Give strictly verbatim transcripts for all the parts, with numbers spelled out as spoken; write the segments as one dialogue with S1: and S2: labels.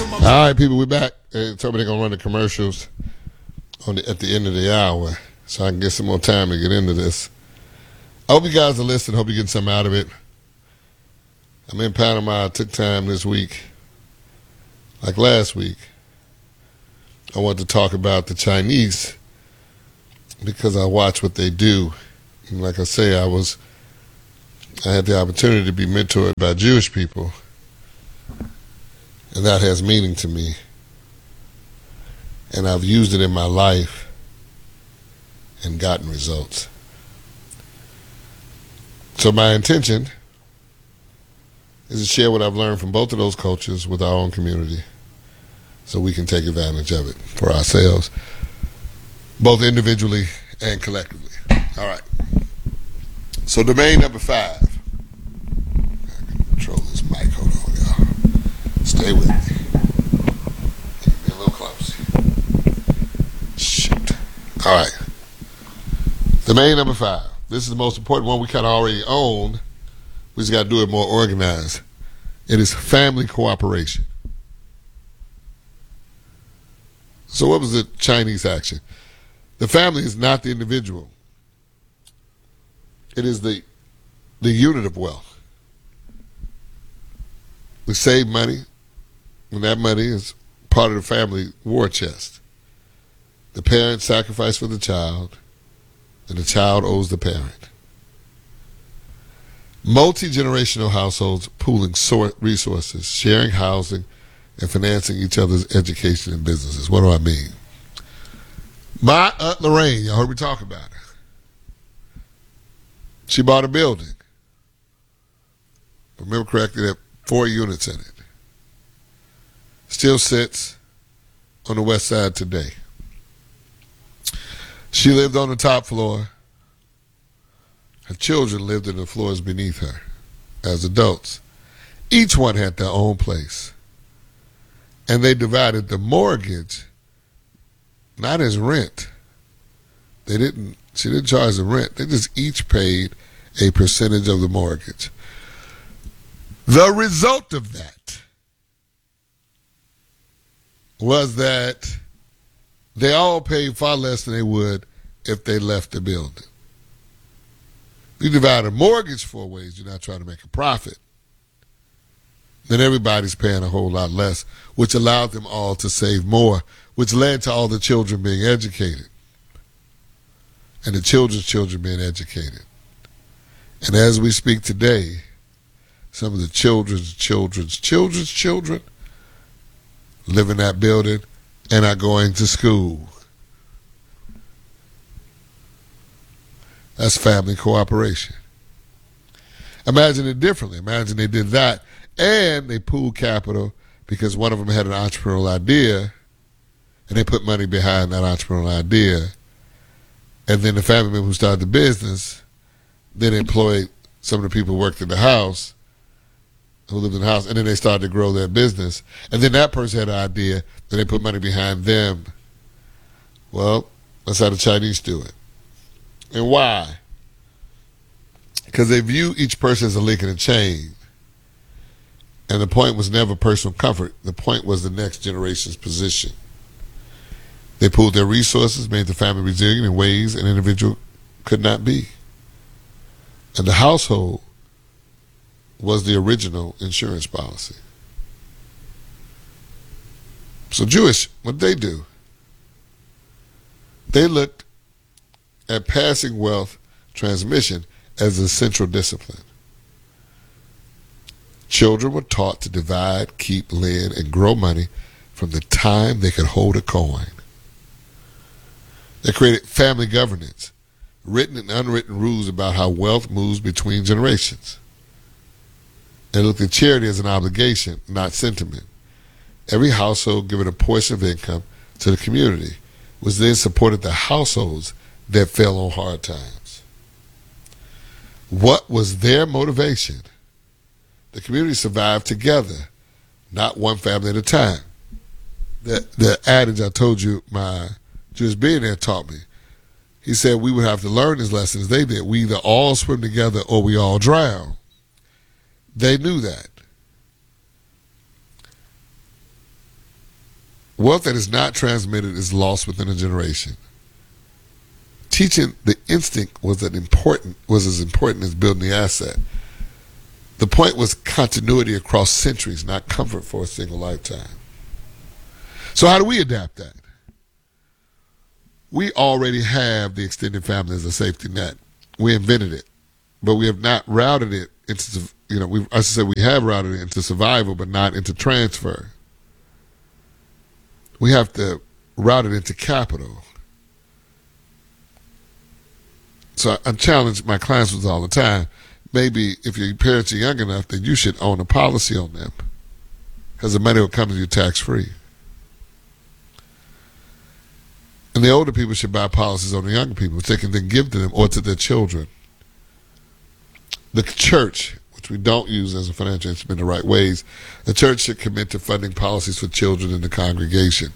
S1: All right, people, we're back. They told me they're going to run the commercials on the, at the end of the hour so I can get some more time to get into this. I hope you guys are listening. Hope you're getting something out of it. I'm in Panama. I took time this week, like last week. I want to talk about the Chinese because I watch what they do. And like I say, I was, I had the opportunity to be mentored by Jewish people, and that has meaning to me. And I've used it in my life and gotten results. So my intention is to share what I've learned from both of those cultures with our own community so we can take advantage of it for ourselves, both individually and collectively. All right. So domain number five. I can control this mic. Hold on, y'all. Stay with me. Get me a little close. Shoot. All right. Domain number five. This is the most important one we kind of already own. We just got to do it more organized. It is family cooperation. So what was the Chinese action? The family is not the individual. It is the the unit of wealth. We save money, and that money is part of the family war chest. The parent sacrificed for the child, and the child owes the parent. Multi-generational households pooling resources, sharing housing, and financing each other's education and businesses. What do I mean? My Aunt Lorraine, y'all heard me talk about her. She bought a building. If I remember correctly, it had four units in it. Still sits on the west side today. She lived on the top floor. Her children lived in the floors beneath her as adults. Each one had their own place. And they divided the mortgage not as rent. They didn't, she didn't charge the rent. They just each paid a percentage of the mortgage. The result of that was that they all paid far less than they would if they left the building. If you divide a mortgage four ways, you're not trying to make a profit. Then everybody's paying a whole lot less, which allowed them all to save more, which led to all the children being educated and the children's children being educated. And as we speak today, some of the children's children's children's children live in that building and are going to school. That's family cooperation. Imagine it differently. Imagine they did that and they pooled capital because one of them had an entrepreneurial idea and they put money behind that entrepreneurial idea. And then the family member who started the business then employed some of the people who worked in the house, who lived in the house, and then they started to grow their business. And then that person had an idea, then they put money behind them. Well, that's how the Chinese do it. And why? Because they view each person as a link in a chain. And the point was never personal comfort. The point was the next generation's position. They pooled their resources, made the family resilient in ways an individual could not be. And the household was the original insurance policy. So Jewish, what they do? They looked at passing wealth transmission as a central discipline. Children were taught to divide, keep, lend, and grow money from the time they could hold a coin. They created family governance, written and unwritten rules about how wealth moves between generations. They looked at charity as an obligation, not sentiment. Every household given a portion of income to the community, which then supported the households that fell on hard times. What was their motivation? The community survived together, not one family at a time. The, the adage I told you my Jewish billionaire taught me, he said we would have to learn these lessons they did. We either all swim together or we all drown. They knew that. Wealth that is not transmitted is lost within a generation. Teaching the instinct was an important was as important as building the asset. The point was continuity across centuries, not comfort for a single lifetime. So how do we adapt that? We already have the extended family as a safety net. We invented it, but we have not routed it into, you know, we I should say we have routed it into survival, but not into transfer. We have to route it into capital. So I challenge my clients with all the time. Maybe if your parents are young enough, then you should own a policy on them, because the money will come to you tax-free. And the older people should buy policies on the younger people, which they can then give to them or to their children. The church, which we don't use as a financial instrument in the right ways, the church should commit to funding policies for children in the congregation,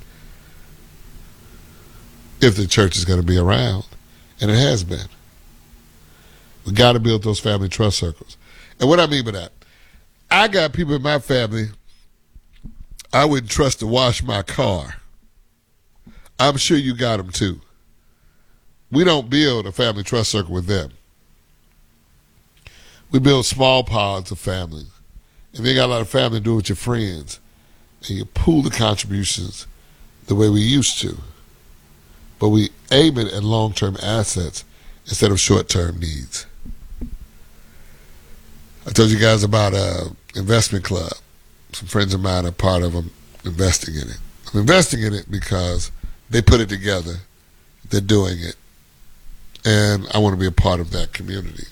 S1: if the church is going to be around, and it has been. We got to build those family trust circles. And what I mean by that, I got people in my family I wouldn't trust to wash my car. I'm sure you got them too. We don't build a family trust circle with them. We build small pods of family. If you got a lot of family, do it with your friends. And you pool the contributions the way we used to. But we aim it at long-term assets instead of short-term needs. I told you guys about an investment club. Some friends of mine are part of them investing in it. I'm investing in it because they put it together. They're doing it. And I want to be a part of that community.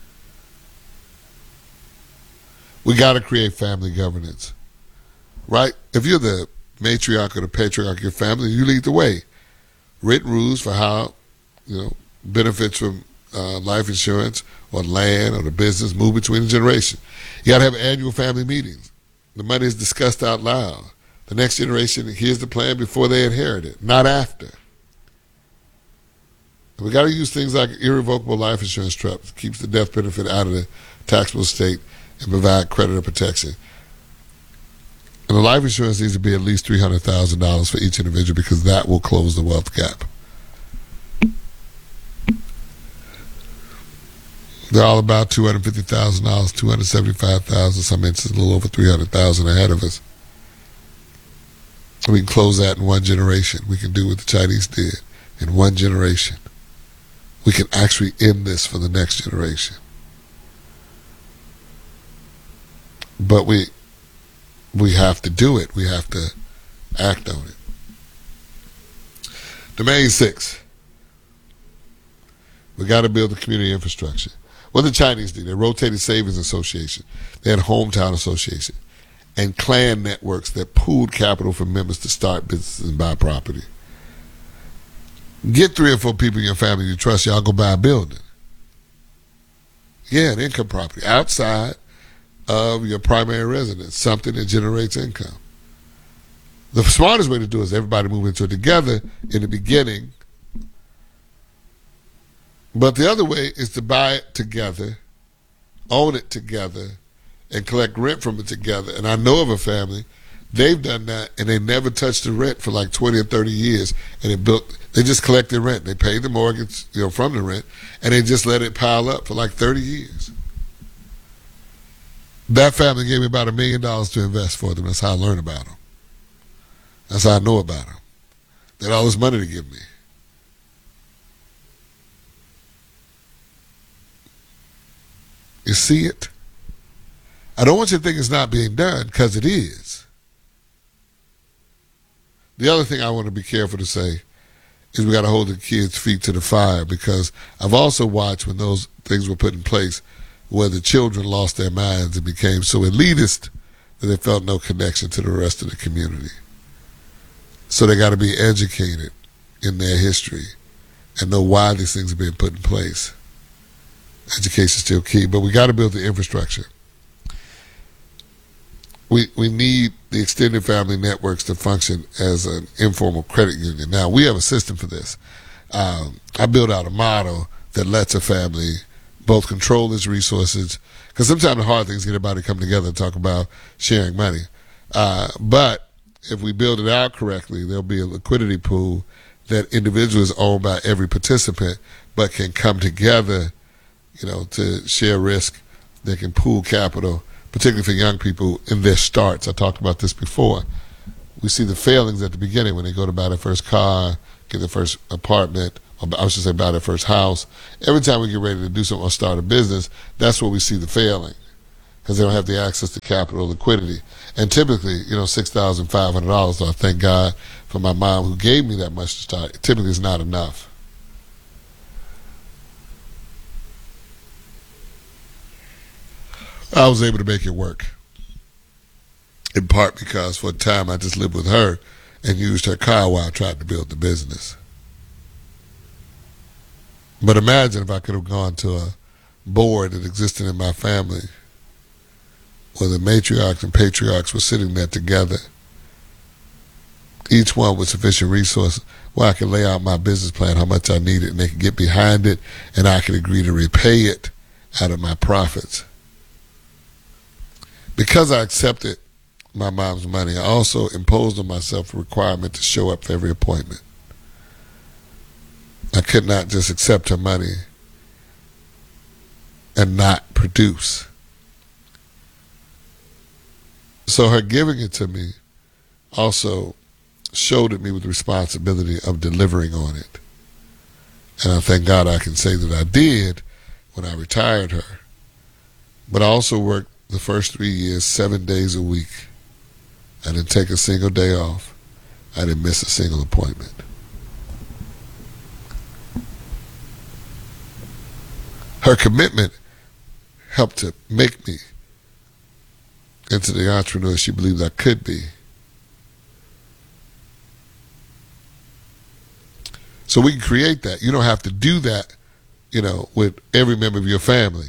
S1: We got to create family governance, right? If you're the matriarch or the patriarch of your family, you lead the way. Written rules for how, you know, benefits from uh, life insurance or land or the business move between the generation. You got to have annual family meetings. The money is discussed out loud. The next generation hears the plan before they inherit it, not after. And we got to use things like irrevocable life insurance trust, keeps the death benefit out of the taxable estate and provide creditor protection. And the life insurance needs to be at least three hundred thousand dollars for each individual, because that will close the wealth gap. They're all about two hundred fifty thousand dollars, two hundred seventy-five thousand dollars, some instances a little over three hundred thousand dollars ahead of us. We can close that in one generation. We can do what the Chinese did in one generation. We can actually end this for the next generation. But we we have to do it. We have to act on it. Domain six. We got to build the community infrastructure. What did the Chinese do? They rotated savings association. They had hometown association and clan networks that pooled capital for members to start businesses and buy property. Get three or four people in your family you trust, y'all go buy a building. Yeah, an income property outside of your primary residence, something that generates income. The smartest way to do it is everybody move into it together in the beginning. But the other way is to buy it together, own it together, and collect rent from it together. And I know of a family, they've done that, and they never touched the rent for like twenty or thirty years. And it built, they just collected rent. They paid the mortgage, you know, from the rent, and they just let it pile up for like thirty years. That family gave me about a million dollars to invest for them. That's how I learned about them. That's how I know about them. They had all this money to give me. You see it? I don't want you to think it's not being done, because it is. The other thing I want to be careful to say is we got to hold the kids' feet to the fire, because I've also watched when those things were put in place where the children lost their minds and became so elitist that they felt no connection to the rest of the community. So they got to be educated in their history and know why these things are being put in place. Education is still key, but we got to build the infrastructure. We we need the extended family networks to function as an informal credit union. Now, we have a system for this. Um, I built out a model that lets a family both control its resources, because sometimes the hard things get everybody to come together and talk about sharing money. Uh, but if we build it out correctly, there'll be a liquidity pool that individuals own by every participant, but can come together, you know, to share risk. They can pool capital, particularly for young people in their starts. I talked about this before. We see the failings at the beginning when they go to buy their first car, get their first apartment, or I should say buy their first house. Every time we get ready to do something or start a business, that's where we see the failing, because they don't have the access to capital liquidity. And typically, you know, six thousand five hundred dollars, so I thank God for my mom who gave me that much to start. It typically is not enough. I was able to make it work, in part because for a time I just lived with her and used her car while I tried to build the business. But imagine if I could have gone to a board that existed in my family where the matriarchs and patriarchs were sitting there together, each one with sufficient resources where I could lay out my business plan, how much I needed, and they could get behind it, and I could agree to repay it out of my profits. Because I accepted my mom's money, I also imposed on myself a requirement to show up for every appointment. I could not just accept her money and not produce. So her giving it to me also showed me with the responsibility of delivering on it. And I thank God I can say that I did when I retired her. But I also worked the first three years, seven days a week. I didn't take a single day off. I didn't miss a single appointment. Her commitment helped to make me into the entrepreneur she believed I could be. So we can create that. You don't have to do that, you know, with every member of your family.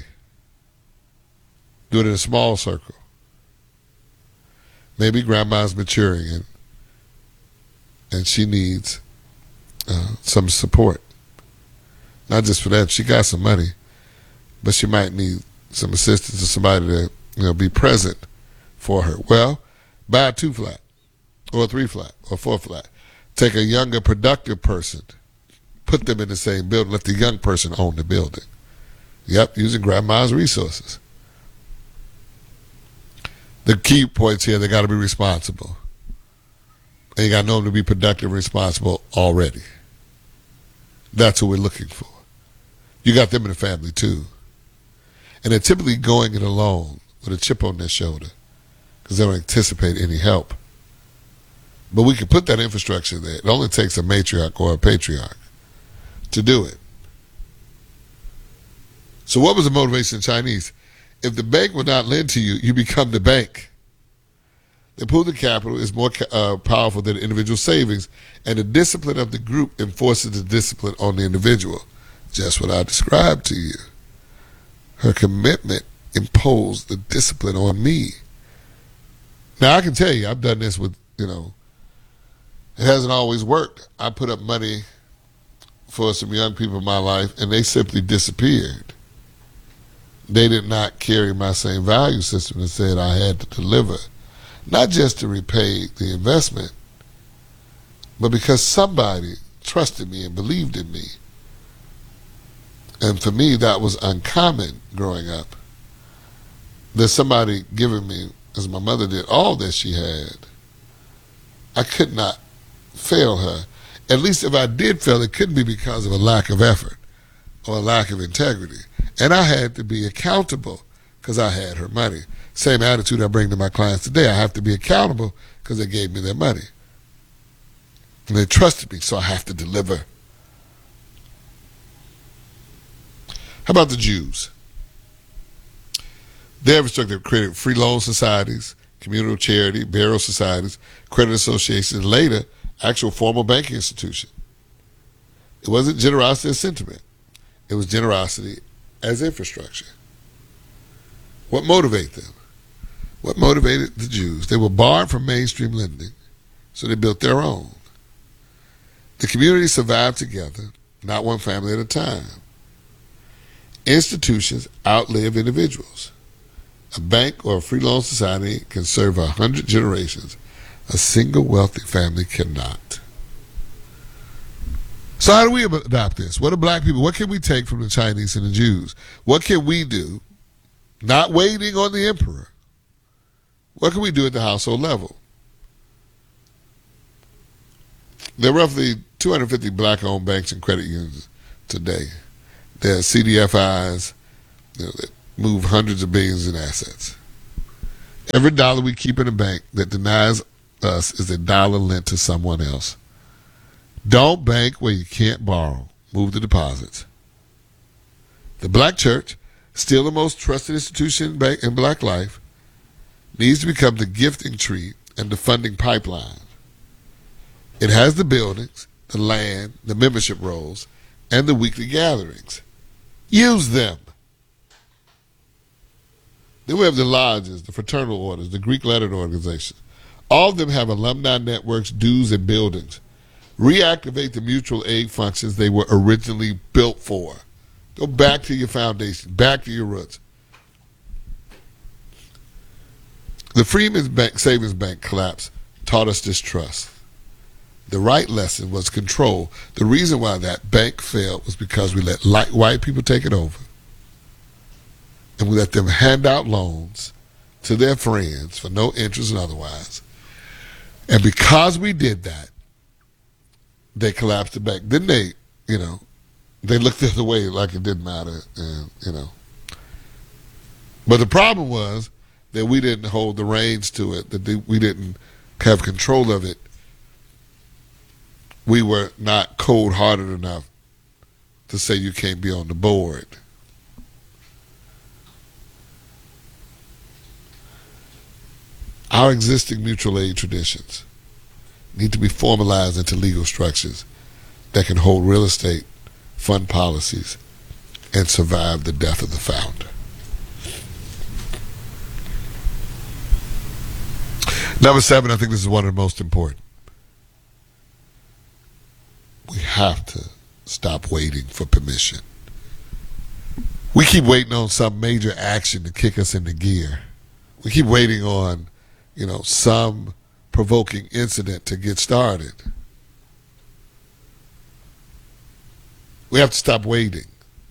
S1: Do it in a small circle. Maybe grandma's maturing and and she needs uh, some support. Not just for that, she got some money, but she might need some assistance or somebody to, you know, be present for her. Well, buy a two flat, or a three flat, or four flat. Take a younger, productive person, put them in the same building, let the young person own the building. Yep, using grandma's resources. The key points here, they got to be responsible. And you got to know them to be productive and responsible already. That's what we're looking for. You got them in the family too. And they're typically going it alone with a chip on their shoulder because they don't anticipate any help. But we can put that infrastructure there. It only takes a matriarch or a patriarch to do it. So what was the motivation in Chinese? If the bank will not lend to you, you become the bank. The pool of capital is more uh, powerful than individual savings, and the discipline of the group enforces the discipline on the individual. Just what I described to you. Her commitment imposed the discipline on me. Now, I can tell you, I've done this with, you know, it hasn't always worked. I put up money for some young people in my life, and they simply disappeared. They did not carry my same value system and said I had to deliver, not just to repay the investment, but because somebody trusted me and believed in me. And for me, that was uncommon growing up. There's somebody giving me, as my mother did, all that she had. I could not fail her. At least if I did fail, it couldn't be because of a lack of effort or a lack of integrity. And I had to be accountable because I had her money. Same attitude I bring to my clients today. I have to be accountable because they gave me their money. And they trusted me, so I have to deliver. How about the Jews? Their infrastructure created free loan societies, communal charity, burial societies, credit associations, and later, actual formal banking institution. It wasn't generosity as sentiment. It was generosity as infrastructure. What motivated them? What motivated the Jews? They were barred from mainstream lending, so they built their own. The community survived together, not one family at a time. Institutions outlive individuals. A bank or a free loan society can serve a hundred generations, A single wealthy family cannot. So how do we adopt this? What are black people? What can we take from the Chinese and the Jews? What can we do? Not waiting on the emperor. What can we do at the household level? There are roughly two hundred fifty black-owned banks and credit unions today. There are C D F Is, you know, that move hundreds of billions in assets. Every dollar we keep in a bank that denies us is a dollar lent to someone else. Don't bank where you can't borrow. Move the deposits. The black church, still the most trusted institution in black life, needs to become the gifting tree and the funding pipeline. It has the buildings, the land, the membership rolls, and the weekly gatherings. Use them. Then we have the lodges, the fraternal orders, the Greek lettered organizations. All of them have alumni networks, dues, and buildings. Reactivate the mutual aid functions they were originally built for. Go back to your foundation, back to your roots. The Freeman's Bank, Savings Bank collapse taught us distrust. The right lesson was control. The reason why that bank failed was because we let light white people take it over. And we let them hand out loans to their friends for no interest and otherwise. And because we did that, they collapsed the bank. Then they, you know, they looked the other way like it didn't matter, and, you know. But the problem was that we didn't hold the reins to it, that they, we didn't have control of it. We were not cold-hearted enough to say you can't be on the board. Our existing mutual aid traditions need to be formalized into legal structures that can hold real estate, fund policies, and survive the death of the founder. Number seven, I think this is one of the most important. We have to stop waiting for permission. We keep waiting on some major action to kick us into gear. We keep waiting on, you know, some provoking incident to get started. We have to stop waiting.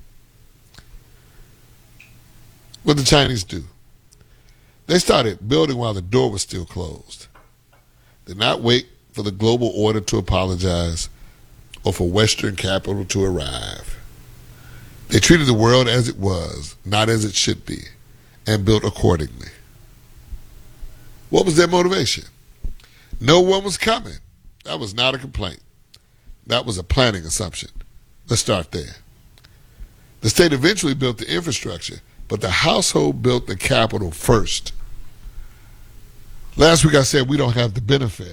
S1: What did the Chinese do? They started building while the door was still closed. Did not wait for the global order to apologize or for Western capital to arrive. They treated the world as it was, not as it should be, and built accordingly. What was their motivation? No one was coming. That was not a complaint. That was a planning assumption. Let's start there. The state eventually built the infrastructure, but the household built the capital first. Last week I said we don't have the benefit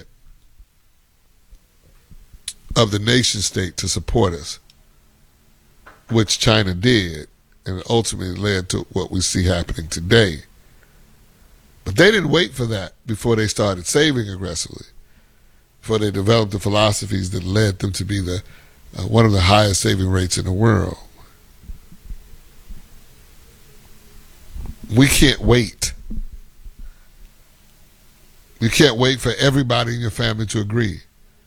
S1: of the nation state to support us, which China did, and ultimately led to what we see happening today. But they didn't wait for that before they started saving aggressively, before they developed the philosophies that led them to be the uh, one of the highest saving rates in the world. We can't wait. You can't wait for everybody in your family to agree.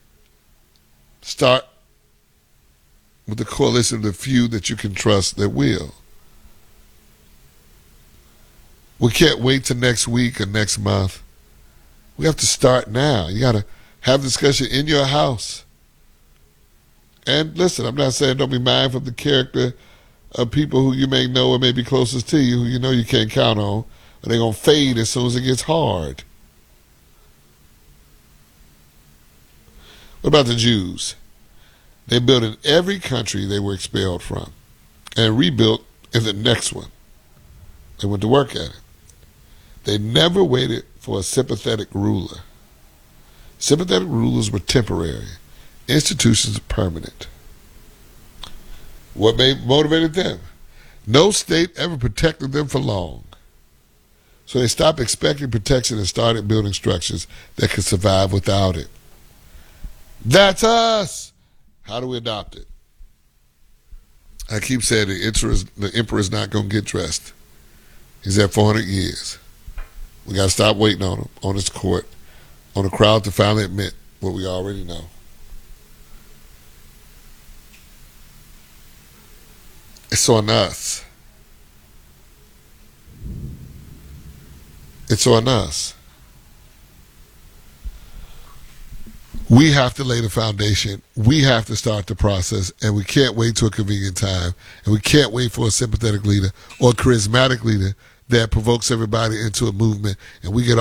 S1: Start with the coalition of the few that you can trust that will. We can't wait till next week or next month. We have to start now. You got to have discussion in your house. And listen, I'm not saying don't be mindful of the character of people who you may know or may be closest to you, who you know you can't count on, but they're going to fade as soon as it gets hard. What about the Jews? They built in every country they were expelled from and rebuilt in the next one. They went to work at it. They never waited for a sympathetic ruler. Sympathetic rulers were temporary. Institutions are permanent. What made, motivated them? No state ever protected them for long. So they stopped expecting protection and started building structures that could survive without it. That's us. How do we adopt it? I keep saying the emperor's, the emperor's not going to get dressed. He's at four hundred years. We got to stop waiting on him, on his court, on the crowd to finally admit what we already know. It's on us. It's on us. We have to lay the foundation. We have to start the process, and we can't wait till a convenient time. And we can't wait for a sympathetic leader or a charismatic leader that provokes everybody into a movement, and we get